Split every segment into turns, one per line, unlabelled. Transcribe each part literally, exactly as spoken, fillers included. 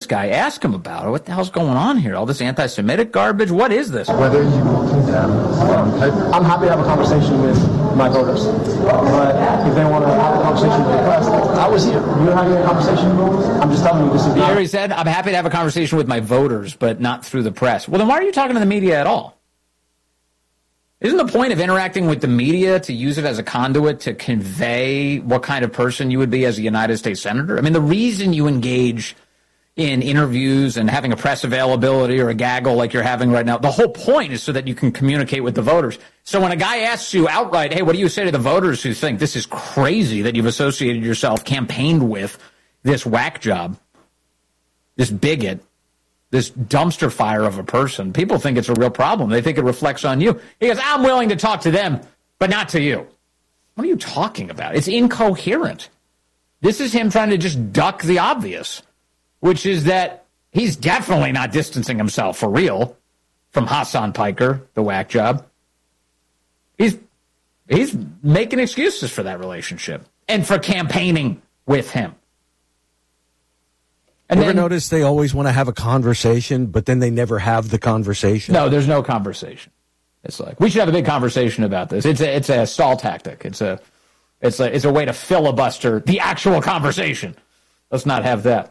guy. Ask him about it. What the hell's going on here? All this anti-Semitic garbage? What is this?
Whether you condemn on paper. I'm happy to have a conversation with my voters. But if they want to have a conversation with the press, I was here. You were having a conversation. I'm just telling you this is not.
He said, I'm happy to have a conversation with my voters, but not through the press. Well, then why are you talking to the media at all? Isn't the point of interacting with the media to use it as a conduit to convey what kind of person you would be as a United States Senator? I mean, the reason you engage in interviews and having a press availability or a gaggle like you're having right now, the whole point is so that you can communicate with the voters. So when a guy asks you outright, hey, what do you say to the voters who think this is crazy that you've associated yourself, campaigned with this whack job, this bigot, this dumpster fire of a person? People think it's a real problem. They think it reflects on you. He goes, I'm willing to talk to them, but not to you. What are you talking about? It's incoherent. This is him trying to just duck the obvious, which is that he's definitely not distancing himself for real from Hasan Piker, the whack job. He's he's making excuses for that relationship and for campaigning with him.
And you ever notice they always want to have a conversation, but then they never have the conversation?
No, there's no conversation. It's like, we should have a big conversation about this. It's a, it's a stall tactic. It's a, it's a, it's a way to filibuster the actual conversation. Let's not have that.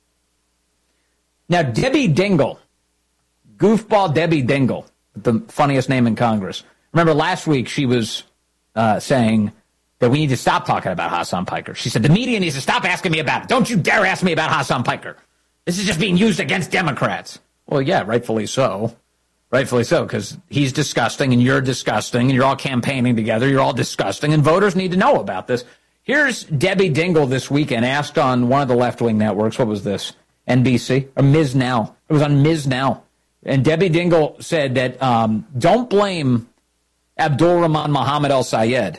Now, Debbie Dingell, goofball Debbie Dingell, the funniest name in Congress. Remember last week she was uh, saying that we need to stop talking about Hasan Piker. She said, the media needs to stop asking me about it. Don't you dare ask me about Hasan Piker. This is just being used against Democrats. Well, yeah, rightfully so. Rightfully so, because he's disgusting and you're disgusting and you're all campaigning together. You're all disgusting and voters need to know about this. Here's Debbie Dingell this weekend asked on one of the left-wing networks. What was this? N B C? Or Miz Now. It was on Miz Now. And Debbie Dingell said that um, don't blame Abdul Rahman Mohammed al-Sayed.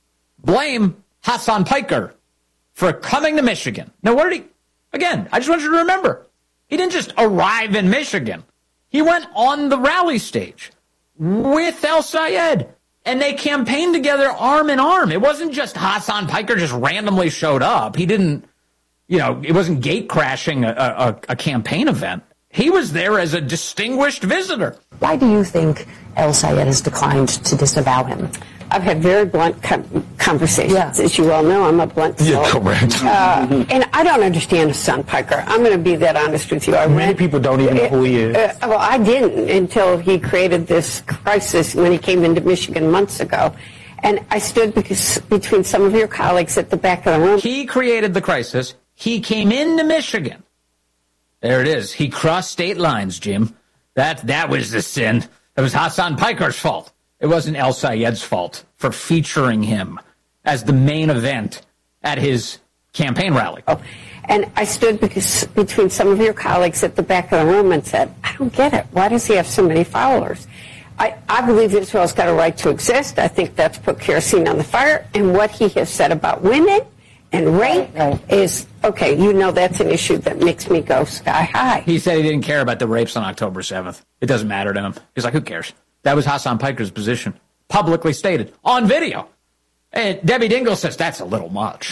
Blame Hasan Piker for coming to Michigan. Now, what did he... Again, I just want you to remember, he didn't just arrive in Michigan. He went on the rally stage with al-Sayed, and they campaigned together arm in arm. It wasn't just Hasan Piker just randomly showed up. He didn't, you know, it wasn't gate crashing a, a, a campaign event. He was there as a distinguished visitor.
Why do you think al-Sayed has declined to disavow him?
I've had very blunt com- conversations.
Yeah.
As you all know, I'm a blunt soul.
Yeah, correct.
Uh, and I don't understand Hasan Piker. I'm going to be that honest with you. I
Many
read,
people don't even know who he is.
Uh, well, I didn't until he created this crisis when he came into Michigan months ago. And I stood because, between some of your colleagues at the back of the room.
He created the crisis. He came into Michigan. There it is. He crossed state lines, Jim. That that was the sin. It was Hasan Piker's fault. It wasn't al-Sayed's fault for featuring him as the main event at his campaign rally.
Oh, and I stood because, between some of your colleagues at the back of the room and said, I don't get it. Why does he have so many followers? I, I believe Israel's got a right to exist. I think that's put kerosene on the fire. And what he has said about women and rape
right, right.
is, okay, you know that's an issue that makes me go sky high.
He said he didn't care about the rapes on October seventh. It doesn't matter to him. He's like, who cares? That was Hasan Piker's position, publicly stated, on video. And Debbie Dingell says, that's a little much.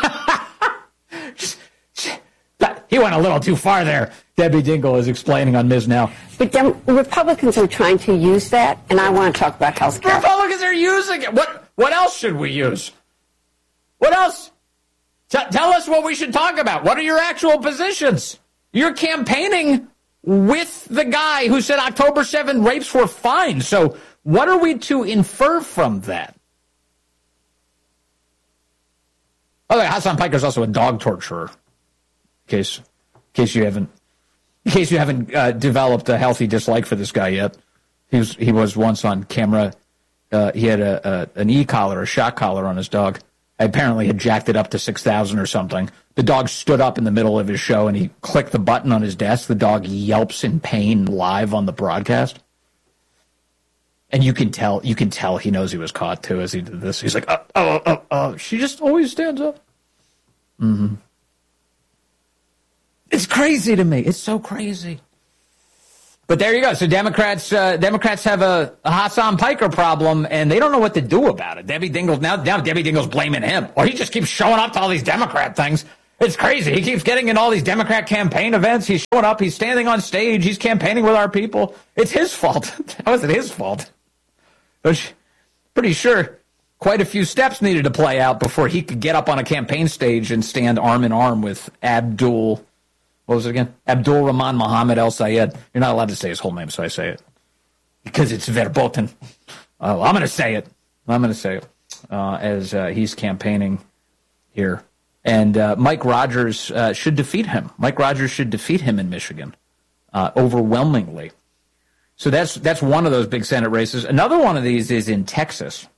He went a little too far there. Debbie Dingell is explaining on Miz Now.
But Dem- Republicans are trying to use that, and I want to talk about health care.
Republicans are using it. What, what else should we use? What else? T- tell us what we should talk about. What are your actual positions? You're campaigning with the guy who said October seventh rapes were fine. So what are we to infer from that? Oh, Hasan Piker is also a dog torturer. In case, in case you haven't, in case you haven't uh, developed a healthy dislike for this guy yet, he was he was once on camera. Uh, he had a, a an e-collar, a shock collar on his dog. I apparently had jacked it up to six thousand or something. The dog stood up in the middle of his show, and he clicked the button on his desk. The dog yelps in pain live on the broadcast. And you can tell you can tell he knows he was caught, too, as he did this. He's like, oh, oh, oh, oh. She just always stands up. Mm-hmm. It's crazy to me. It's so crazy. But there you go. So Democrats uh, Democrats have a, a Hasan Piker problem, and they don't know what to do about it. Debbie Dingell, now, now Debbie Dingell's blaming him. Or he just keeps showing up to all these Democrat things. It's crazy. He keeps getting in all these Democrat campaign events. He's showing up. He's standing on stage. He's campaigning with our people. It's his fault. How is it his fault? Pretty sure quite a few steps needed to play out before he could get up on a campaign stage and stand arm in arm with Abdul, what was it again? Abdul Rahman Mohammed El Sayed. You're not allowed to say his whole name, so I say it. Because it's verboten. Oh, I'm going to say it. I'm going to say it uh, as uh, he's campaigning here. And uh, Mike Rogers uh, should defeat him. Mike Rogers should defeat him in Michigan uh, overwhelmingly. So that's that's one of those big Senate races. Another one of these is in Texas.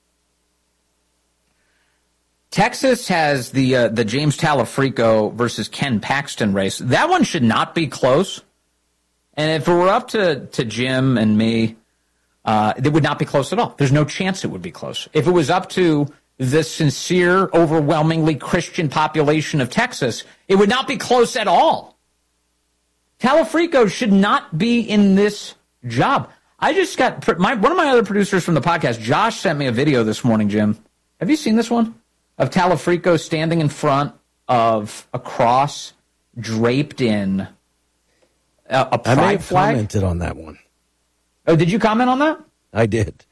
Texas has the uh, the James Talafrico versus Ken Paxton race. That one should not be close. And if it were up to, to Jim and me, uh, it would not be close at all. There's no chance it would be close. If it was up to the sincere, overwhelmingly Christian population of Texas, it would not be close at all. Talafrico should not be in this job. I just got my, one of my other producers from the podcast, Josh, sent me a video this morning, Jim. Have you seen this one? Of Talafrico standing in front of a cross draped in a, a pride
I may have
flag.
commented on that one.
Oh, did you comment on that?
I did.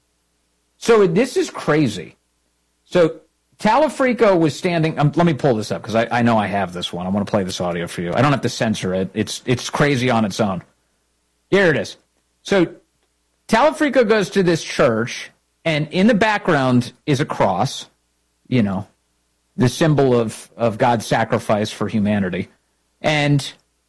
So this is crazy. So Talafrico was standing. Um, let me pull this up because I, I know I have this one. I want to play this audio for you. I don't have to censor it. It's it's crazy on its own. Here it is. So Talafrico goes to this church, and in the background is a cross. You know, the symbol of, of God's sacrifice for humanity. And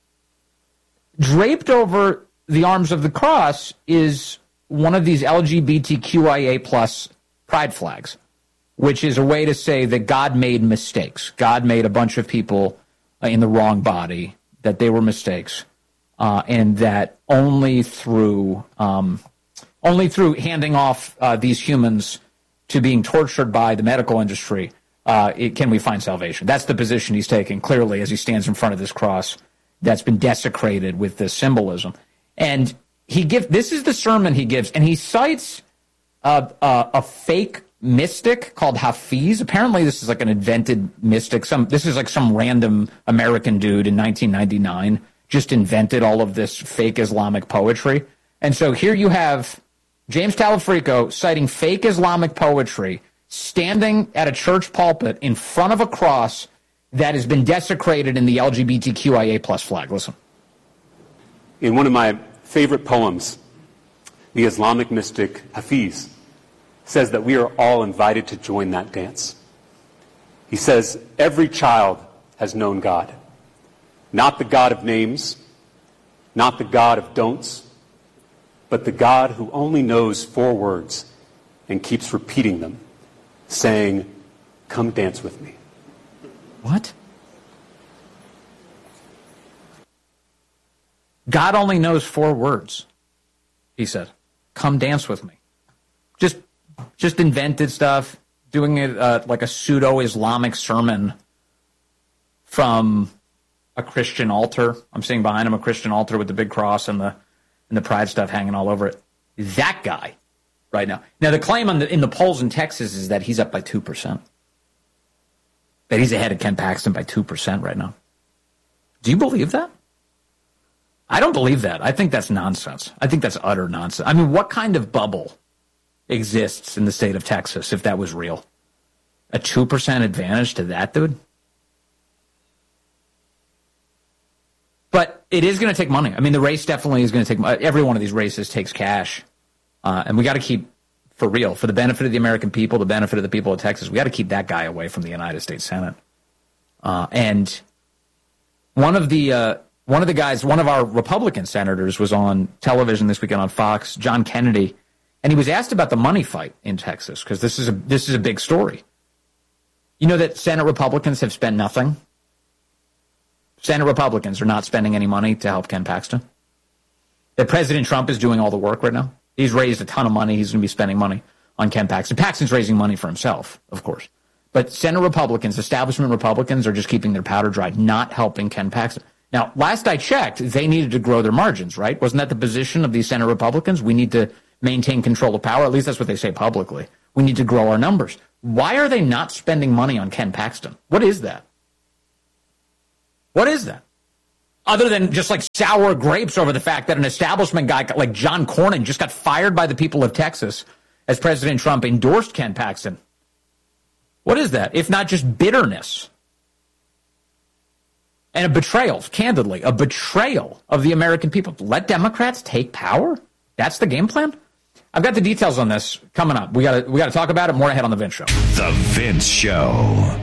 draped over the arms of the cross is one of these L G B T Q I A plus pride flags, which is a way to say that God made mistakes. God made a bunch of people in the wrong body, that they were mistakes, uh, and that only through um, only through handing off uh, these humans to being tortured by the medical industry, uh, it, can we find salvation? That's the position he's taking, clearly, as he stands in front of this cross that's been desecrated with this symbolism. And he gives, this is the sermon he gives, and he cites a, a, a fake mystic called Hafiz. Apparently this is like an invented mystic. Some This is like some random American dude in nineteen ninety-nine just invented all of this fake Islamic poetry. And so here you have James Talafrico citing fake Islamic poetry, standing at a church pulpit in front of a cross that has been desecrated in the L G B T Q I A plus flag. Listen.
In one of my favorite poems, the Islamic mystic Hafiz says that we are all invited to join that dance. He says, every child has known God, not the God of names, not the God of don'ts, but the God who only knows four words and keeps repeating them, saying, come dance with me.
What? God only knows four words, he said. Come dance with me. Just just invented stuff, doing it uh, like a pseudo-Islamic sermon from a Christian altar. I'm seeing behind him a Christian altar with the big cross and the and the pride stuff hanging all over it. That guy right now. Now, the claim on the, in the polls in Texas is that he's up by two percent. That he's ahead of Ken Paxton by two percent right now. Do you believe that? I don't believe that. I think that's nonsense. I think that's utter nonsense. I mean, what kind of bubble exists in the state of Texas if that was real? A two percent advantage to that dude? But it is going to take money. I mean, the race definitely is going to take – every one of these races takes cash. Uh, and we got to keep, for real, for the benefit of the American people, the benefit of the people of Texas, we got to keep that guy away from the United States Senate. Uh, and one of the uh, one of the guys, one of our Republican senators was on television this weekend on Fox, John Kennedy, and he was asked about the money fight in Texas because this is a this is a big story. You know that Senate Republicans have spent nothing? Senate Republicans are not spending any money to help Ken Paxton. That President Trump is doing all the work right now. He's raised a ton of money. He's going to be spending money on Ken Paxton. Paxton's raising money for himself, of course. But Senate Republicans, establishment Republicans, are just keeping their powder dry, not helping Ken Paxton. Now, last I checked, they needed to grow their margins, right? Wasn't that the position of these Senate Republicans? We need to maintain control of power. At least that's what they say publicly. We need to grow our numbers. Why are they not spending money on Ken Paxton? What is that? What is that? Other than just like sour grapes over the fact that an establishment guy like John Cornyn just got fired by the people of Texas as President Trump endorsed Ken Paxton. What is that, if not just bitterness? And a betrayal, candidly, a betrayal of the American people. Let Democrats take power? That's the game plan? I've got the details on this coming up. We got to we got to talk about it more ahead on The Vince Show.
The Vince Show.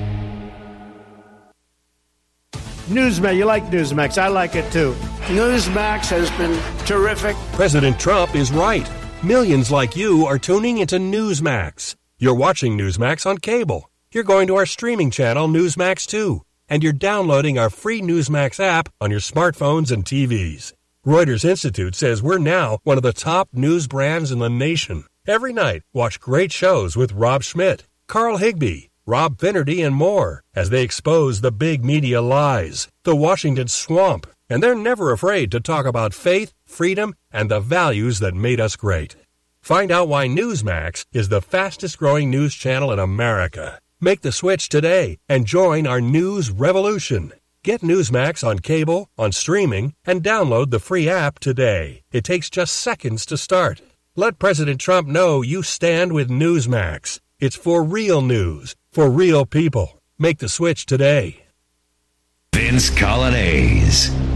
Newsmax, you like Newsmax. I like it too. Newsmax has been terrific.
President Trump is right. Millions like you are tuning into Newsmax. You're watching Newsmax on cable. You're going to our streaming channel, Newsmax two. And you're downloading our free Newsmax app on your smartphones and T Vs. Reuters Institute says we're now one of the top news brands in the nation. Every night, watch great shows with Rob Schmidt, Carl Higbie, Rob Finnerty, and more as they expose the big media lies, the Washington swamp, and they're never afraid to talk about faith, freedom, and the values that made us great. Find out why Newsmax is the fastest-growing news channel in America. Make the switch today and join our news revolution. Get Newsmax on cable, on streaming, and download the free app today. It takes just seconds to start. Let President Trump know you stand with Newsmax. It's for real news, for real people. Make the switch today.
Vince Coglianese.